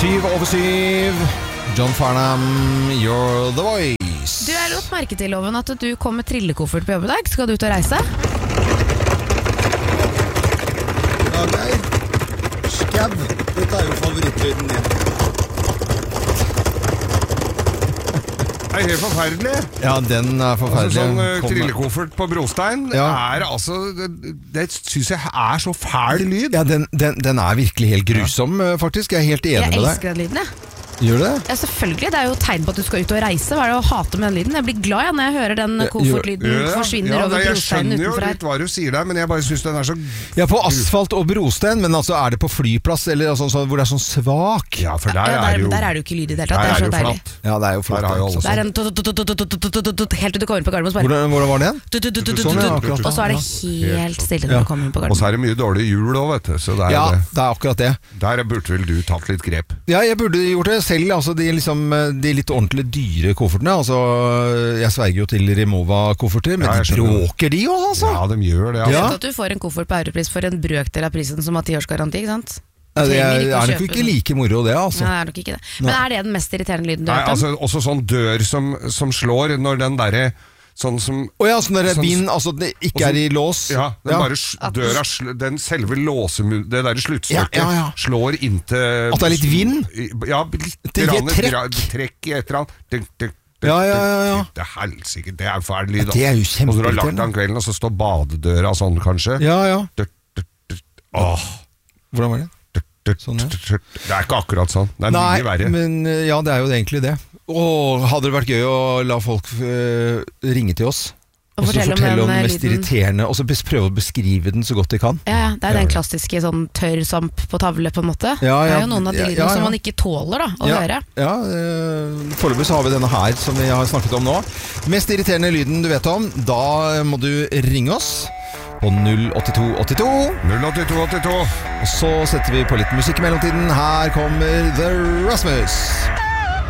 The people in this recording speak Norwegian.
7:07. John Farnham, You're the Voice. Du, jeg lagt merke til, Loven, at du kom med trillekoffert på jobb i dag. Skal du ut og reise? Ja, Geir. Skau. Dette jo favorittlyden din. Det helt forferdelig. Ja, den forferdelig. Sånn trillekoffert på brostein det synes jeg så fæl lyd. Ja, den virkelig helt grusom, faktisk. Jeg helt enig med deg. Jeg elsker den lyden, jeg. Gjør det? Ja, selvfølgelig. Det jo tegn på at du skal ut og reise. Hva det å hate med den lyden? Jeg blir glad når jeg hører den koffertlyden forsvinner over brosteinen utenfor her. Jeg skjønner jo litt hva du sier der, men jeg bare synes den så... Ja, på asfalt og brostein, men altså det på flyplass eller hvor det sånn svak? Ja, for der der det jo ikke lyd i det hele tatt. Det så deilig. Ja, det jo flott. Det en helt til du kommer inn på Gardermoen. Hvordan var det igjen? Og så det helt stille når du kommer inn på Gardermoen. Og så det mye dårlig hjul også, vet du. Ja, det akkurat det. Der burde vel du tatt litt grep? Ja, jeg burde gjort det selv, altså de litt ordentlig dyre koffertene, altså jeg sverger jo til Rimowa-kofferter, men de bråker de også, altså. Ja, de gjør det. Jeg vet at du får en koffert på Europris for en brøkdel av prisen som har 10 års garanti, ikke sant? Det nok ikke like moro det, altså. Nei, det nok ikke det. Men det den mest irriterende lyden du har hørt om? Altså, også sånn dør som slår når den derre sånn som sånn der bind, altså det ikke i lås. Ja, bare døra, den selve låsemunnen, det der sluttstykket slår inntil... At det litt vind? Ja, litt trekk i et eller annet. Ja. Det helsike, det fæl lyd. Det jo kjempeirriterende. Og så har du lagt den kvelden, og så står badedøra sånn, kanskje. Ja. Hvordan var det? Sånn, ja. Det ikke akkurat sånn. Det mye verre. Men ja, det jo egentlig det. Hadde det vært gøy å la folk ringe til oss og så fortelle om den mest irriterende, og så prøve å beskrive den så godt de kan. Ja, det den klassiske sånn tørr samp på tavle på en måte. Det jo noen av de lydene som man ikke tåler å høre. Ja, foreløpig så har vi denne her som vi har snakket om nå. Mest irriterende lyden du vet om, da må du ringe oss på 08282. 08282. Og så setter vi på litt musikk i mellomtiden. Her kommer The Rasmus.